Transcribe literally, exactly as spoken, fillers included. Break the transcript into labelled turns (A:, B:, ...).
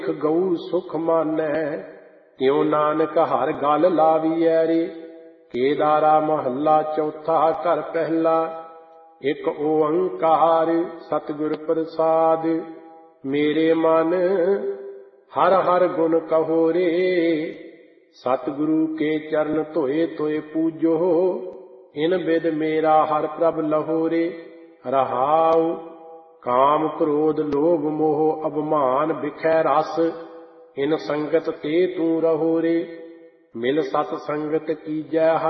A: ਗਊ ਸੁਖ ਮਾਨੈ। ਤਿਉ ਨਾਨਕ ਹਰ ਗਲ ਲਾਵੀਐ ਰੇ। ਕੇਦਾਰਾ ਮਹੱਲਾ ਚੌਥਾ ਘਰ ਪਹਿਲਾ। ਇਕ ਓੰਕਾਰ ਸਤਿਗੁਰ ਪ੍ਰਸਾਦ। ਮੇਰੇ ਮਨ ਹਰ ਹਰ ਗੁਣ ਕਹੋ ਰੇ। ਸਤਿਗੁਰੂ ਕੇ ਚਰਨ ਧੋਏ ਧੋਏ ਪੂਜੋ। ਇਨ ਬਿਦ ਮੇਰਾ ਹਰ ਪ੍ਰਭ ਲਹੋ ਰੇ। ਰਹਾਉ ਕਾਮ ਕ੍ਰੋਧ ਲੋਭ ਮੋਹ ਅਭਮਾਨ ਬਿਖੈ ਰਸ। ਇਨ ਸੰਗਤ ਤੇ ਤੂੰ ਰਹੋ ਰੇ। ਮਿਲ ਸਤ ਸੰਗਤ ਕੀਜੈ